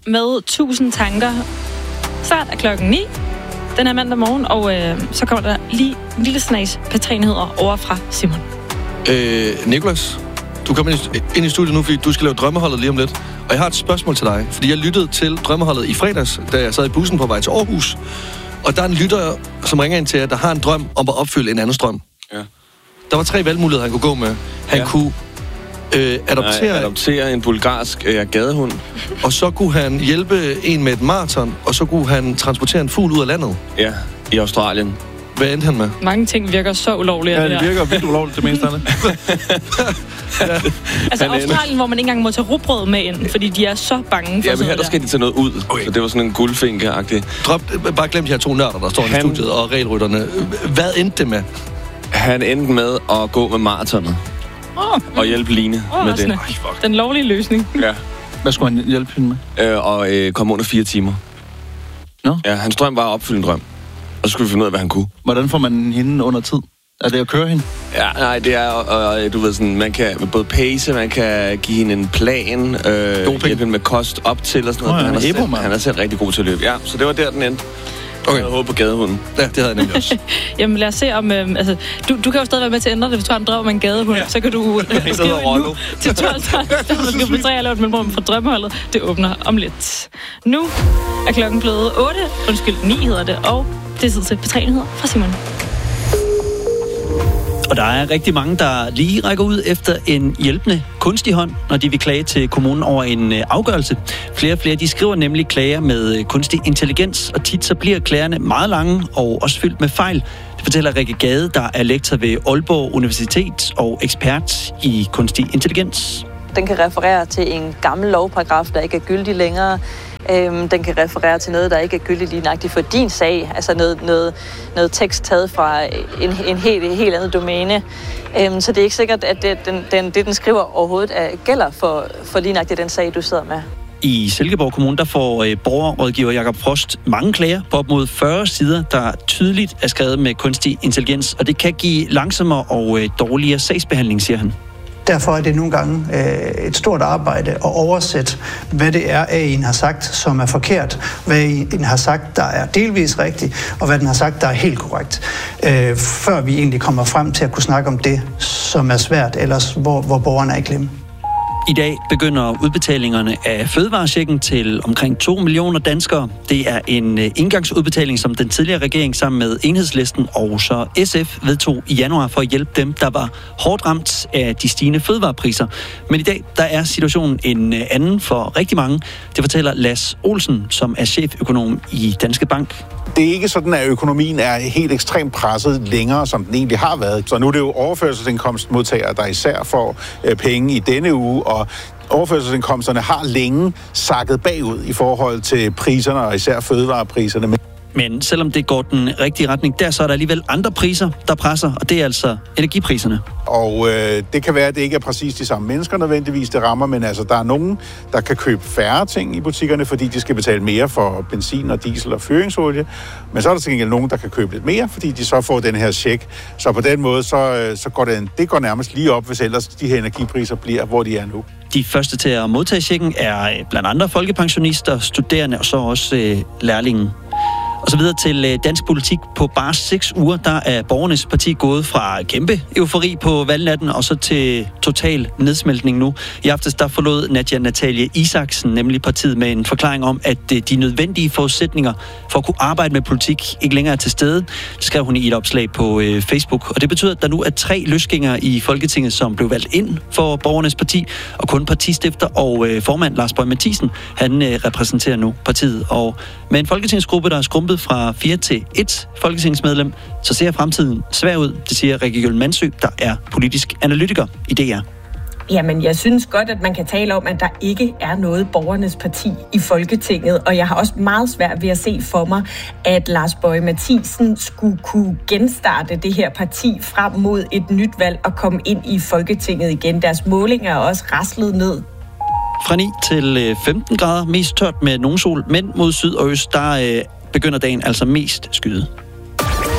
med 1000 tanker. Start er klokken 9 den her mandag morgen, og så kommer der lige en lille snas P3-nyheder over fra Simon. Nicholas, du kommer ind i studiet nu, fordi du skal lave Drømmeholdet lige om lidt. Og jeg har et spørgsmål til dig, fordi jeg lyttede til Drømmeholdet i fredags, da jeg sad i bussen på vej til Aarhus. Og der er en lytter, som ringer ind til jer, der har en drøm om at opfylde en anden drøm. Ja. Der var 3 valgmuligheder, han kunne gå med. Han kunne adoptere en bulgarsk gadehund. Og så kunne han hjælpe en med et maraton, og så kunne han transportere en fugl ud af landet. Ja, i Australien. Hvad endte han med? Mange ting virker så ulovlige. Ja, det virker vildt ulovligt, det meste af det. Altså Australien, hvor man ikke engang må tage rugbrød med ind, fordi de er så bange for. Ja, men her der skal de tage noget ud. Okay. Så det var sådan en guldfinke-agtig. Bare glem de her 2 nørder, der står i studiet, og regelrytterne. Hvad endte det med? Han endte med at gå med maratonet. Og hjælpe Line med det. Den lovlige løsning. Ja. Hvad skulle han hjælpe hende med? Og komme under 4 timer. Nå? Ja, hans drøm var at opfylde en drøm. Og så skulle vi finde ud af, hvad han kunne. Hvordan får man hende under tid? Er det at køre hende? Ja, nej, det er, du ved sådan, man kan både pace, man kan give hende en plan, hjælpe hende med kost op til og sådan noget. Han er selv rigtig god til at løbe. Ja, så det var der, den endte. Okay. Jeg havde håbet på gadehunden. Ja, det havde jeg nemlig også. Jamen lad os se om... du kan jo stadig være med til at ændre det, hvis du har en drøm om en gadehund. Ja. Så kan du skrive nu til 12.12. Du skal på 3 og lave et mellemrum fra Drømmeholdet. Det åbner om lidt. Nu er klokken blevet 9 hedder det, og det er tid til P3-nyheder fra Simon. Og der er rigtig mange, der lige rækker ud efter en hjælpende kunstig hånd, når de vil klage til kommunen over en afgørelse. Flere og flere, de skriver nemlig klager med kunstig intelligens, og tit så bliver klagerne meget lange og også fyldt med fejl. Det fortæller Rikke Gade, der er lektor ved Aalborg Universitet og ekspert i kunstig intelligens. Den kan referere til en gammel lovparagraf, der ikke er gyldig længere. Den kan referere til noget, der ikke er gyldigt lige nøjagtigt for din sag. Altså noget tekst taget fra en helt andet domæne. Så det er ikke sikkert, at det den skriver overhovedet gælder for lige nøjagtigt den sag, du sidder med. I Silkeborg Kommune, der får borgerrådgiver Jakob Frost mange klager på op mod 40 sider, der tydeligt er skrevet med kunstig intelligens, og det kan give langsommere og dårligere sagsbehandling, siger han. Derfor er det nogle gange et stort arbejde at oversætte, hvad det er, AI'en har sagt, som er forkert, hvad AI'en har sagt, der er delvis rigtigt, og hvad den har sagt, der er helt korrekt, før vi egentlig kommer frem til at kunne snakke om det, som er svært, ellers hvor borgerne er i klemme. I dag begynder udbetalingerne af fødevarechecken til omkring 2 millioner danskere. Det er en indgangsudbetaling, som den tidligere regering sammen med Enhedslisten og så SF vedtog i januar for at hjælpe dem, der var hårdt ramt af de stigende fødevarepriser. Men i dag, der er situationen en anden for rigtig mange. Det fortæller Lars Olsen, som er cheføkonom i Danske Bank. Det er ikke sådan, at økonomien er helt ekstremt presset længere, som den egentlig har været. Så nu er det jo overførselsindkomstmodtagere, der især får penge i denne uge, og overførselsindkomsterne har længe sakket bagud i forhold til priserne, og især fødevarepriserne. Men selvom det går den rigtige retning, så er der alligevel andre priser, der presser, og det er altså energipriserne. Og det kan være, at det ikke er præcis de samme mennesker nødvendigvis, det rammer, men altså, der er nogen, der kan købe færre ting i butikkerne, fordi de skal betale mere for benzin og diesel og fyringsolie. Men så er der til gengæld nogen, der kan købe lidt mere, fordi de så får den her check. Så på den måde, så går det går nærmest lige op, hvis ellers de her energipriser bliver, hvor de er nu. De første til at modtage checken er blandt andre folkepensionister, studerende og så også lærlingen. Og så videre til dansk politik. På bare 6 uger, der er Borgernes Parti gået fra kæmpe eufori på valgnatten, og så til total nedsmeltning nu. I aftes, der forlod Natalie Isaksen nemlig partiet med en forklaring om, at de nødvendige forudsætninger for at kunne arbejde med politik ikke længere er til stede. Det skrev hun i et opslag på Facebook. Og det betyder, at der nu er 3 løsgængere i Folketinget, som blev valgt ind for Borgernes Parti, og kun partistifter og formand Lars Boje Mathiesen, han repræsenterer nu partiet. Og med en folketingsgruppe, der er skrumpet fra 4 til 1 folketingsmedlem, så ser fremtiden svær ud, det siger Rikke Jøllen-Mansø, der er politisk analytiker i DR. Jamen, jeg synes godt, at man kan tale om, at der ikke er noget Borgernes Parti i Folketinget, og jeg har også meget svært ved at se for mig, at Lars Boje Mathiesen skulle kunne genstarte det her parti frem mod et nyt valg og komme ind i Folketinget igen. Deres målinger er også raslet ned. Fra 9 til 15 grader, mest tørt med nogen sol, men mod syd og øst, der begynder dagen altså mest skyet.